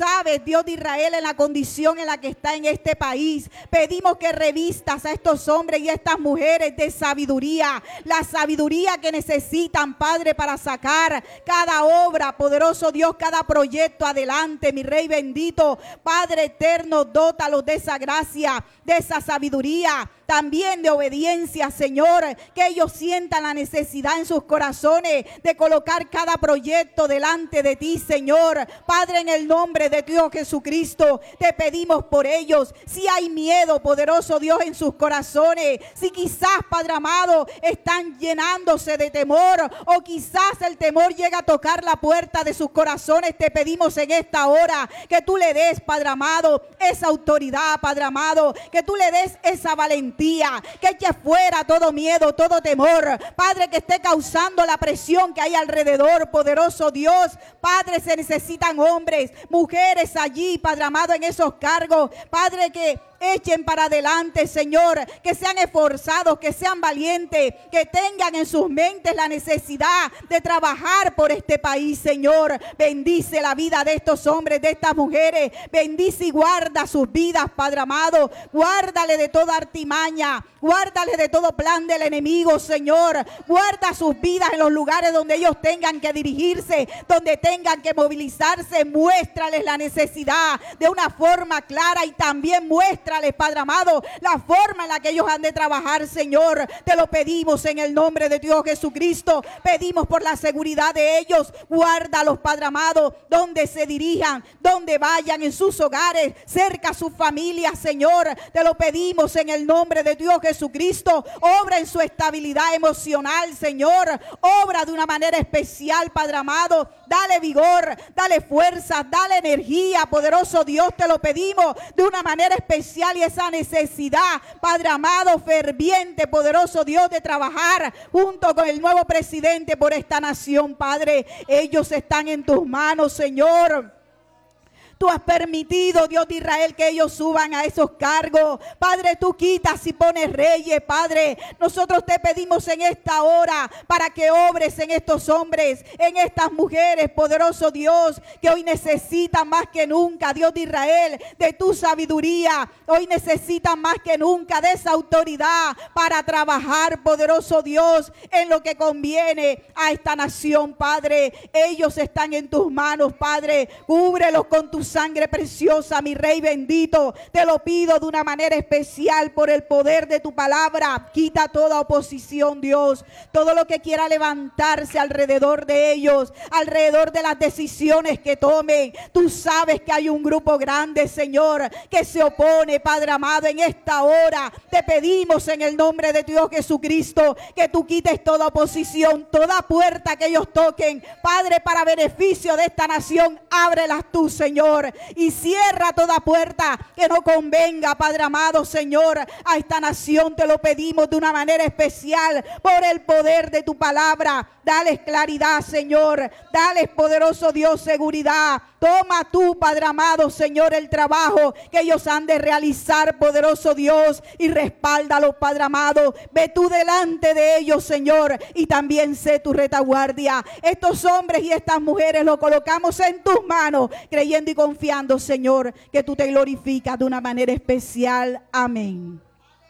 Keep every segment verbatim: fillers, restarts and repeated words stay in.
sabes, Dios de Israel, en la condición en la que está en este país. Pedimos que revistas a estos hombres y a estas mujeres de sabiduría, la sabiduría que necesitan, Padre, para sacar cada obra, poderoso Dios, cada proyecto adelante, mi Rey bendito. Padre eterno, dótalos de esa gracia, de esa sabiduría, también de obediencia, Señor, que ellos sientan la necesidad en sus corazones de colocar cada proyecto delante de ti, Señor. Padre, en el nombre de Dios Jesucristo, te pedimos por ellos. Si hay miedo, poderoso Dios, en sus corazones, si quizás, Padre amado, están llenándose de temor, o quizás el temor llega a tocar la puerta de sus corazones, te pedimos en esta hora que tú le des, Padre amado, esa autoridad, Padre amado, que tú le des esa valentía, que eche fuera todo miedo, todo temor, Padre, que esté causando la presión que hay alrededor, poderoso Dios. Padre, se necesitan hombres, mujeres allí, Padre amado, en esos cargos, Padre, que echen para adelante, Señor, que sean esforzados, que sean valientes, que tengan en sus mentes la necesidad de trabajar por este país, Señor. Bendice la vida de estos hombres, de estas mujeres, bendice y guarda sus vidas, Padre amado, guárdale de toda artimaña, guárdale de todo plan del enemigo, Señor, guarda sus vidas en los lugares donde ellos tengan que dirigirse, donde tengan que movilizarse, muéstrales la necesidad de una forma clara y también muestra, Padre amado, la forma en la que ellos han de trabajar, Señor. Te lo pedimos en el nombre de Dios Jesucristo. Pedimos por la seguridad de ellos. Guárdalos, Padre amado, donde se dirijan, donde vayan, en sus hogares, cerca a sus familias, Señor. Te lo pedimos en el nombre de Dios Jesucristo. Obra en su estabilidad emocional, Señor. Obra de una manera especial, Padre amado. Dale vigor, dale fuerza, dale energía, poderoso Dios. Te lo pedimos de una manera especial. Y esa necesidad, Padre amado, ferviente, poderoso Dios, de trabajar junto con el nuevo presidente por esta nación, Padre. Ellos están en tus manos, Señor. Tú has permitido, Dios de Israel, que ellos suban a esos cargos. Padre, tú quitas y pones reyes, Padre. Nosotros te pedimos en esta hora para que obres en estos hombres, en estas mujeres, poderoso Dios, que hoy necesitan más que nunca, Dios de Israel, de tu sabiduría. Hoy necesitan más que nunca de esa autoridad para trabajar, poderoso Dios, en lo que conviene a esta nación, Padre. Ellos están en tus manos, Padre. Cúbrelos con tus sangre preciosa, mi Rey bendito. Te lo pido de una manera especial por el poder de tu palabra. Quita toda oposición, Dios. Todo lo que quiera levantarse alrededor de ellos, alrededor de las decisiones que tomen. Tú sabes que hay un grupo grande, Señor, que se opone, Padre amado, en esta hora. Te pedimos en el nombre de Dios Jesucristo que tú quites toda oposición, toda puerta que ellos toquen, Padre, para beneficio de esta nación. Ábrelas tú, Señor. Y cierra toda puerta que no convenga, Padre amado, Señor, a esta nación. Te lo pedimos de una manera especial por el poder de tu palabra. Dales claridad, Señor. Dales, poderoso Dios, seguridad. Toma tú, Padre amado, Señor, el trabajo que ellos han de realizar, poderoso Dios, y respáldalos, Padre amado. Ve tú delante de ellos, Señor, y también sé tu retaguardia. Estos hombres y estas mujeres los colocamos en tus manos, creyendo y confiando, Señor, que tú te glorificas de una manera especial. Amén.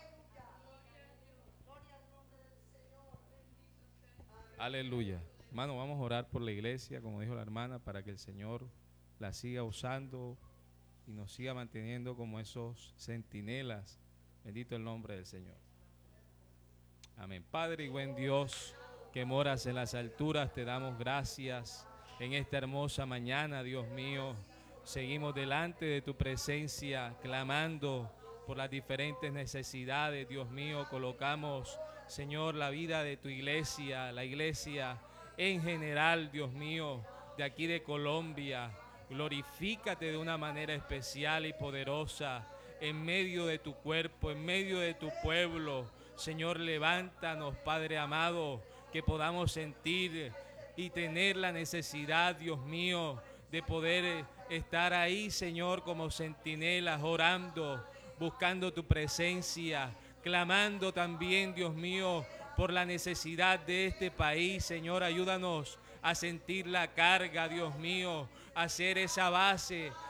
Aleluya. Hermano, vamos a orar por la iglesia, como dijo la hermana, para que el Señor la siga usando y nos siga manteniendo como esos centinelas. Bendito el nombre del Señor. Amén. Padre y buen Dios, que moras en las alturas, te damos gracias en esta hermosa mañana, Dios mío. Seguimos delante de tu presencia, clamando por las diferentes necesidades, Dios mío. Colocamos, Señor, la vida de tu iglesia, la iglesia en general, Dios mío, de aquí de Colombia. Glorifícate de una manera especial y poderosa en medio de tu cuerpo, en medio de tu pueblo. Señor, levántanos, Padre amado, que podamos sentir y tener la necesidad, Dios mío, de poder estar ahí, Señor, como centinelas, orando, buscando tu presencia, clamando también, Dios mío, por la necesidad de este país. Señor, ayúdanos a sentir la carga, Dios mío, a hacer esa base